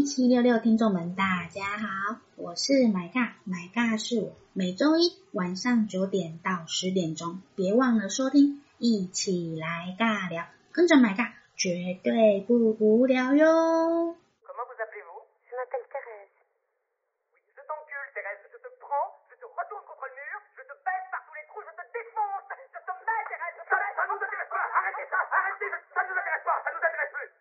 1766听众们，大家好，我是买尬，买尬是我，每周一晚上9点到10点钟，别忘了收听，一起来尬聊，跟着买尬，绝对不无聊哟。 Comment vous appelez-vous? Je m'appelle Thérèse. Oui, je t'encule, Thérèse. Je te prends, je te retourne contre le mur, je te baisse par tous les trous, je te défonce. Je te mets, Thérèse. Ça ne nous intéresse pas. Arrêtez ça. Arrêtez. Ça ne nous intéresse pas. Ça ne nous intéresse plus.